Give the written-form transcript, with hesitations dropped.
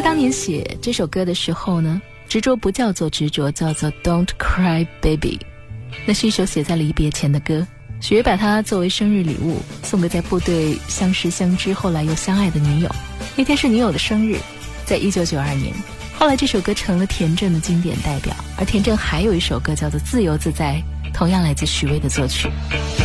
当年写这首歌的时候呢，执着不叫做执着，叫做 Don't Cry Baby。 那是一首写在离别前的歌，许巍把它作为生日礼物送给在部队相识相知后来又相爱的女友。那天是女友的生日，在1992年。后来这首歌成了田震的经典代表，而田震还有一首歌叫做《自由自在》，同样来自许巍的作曲。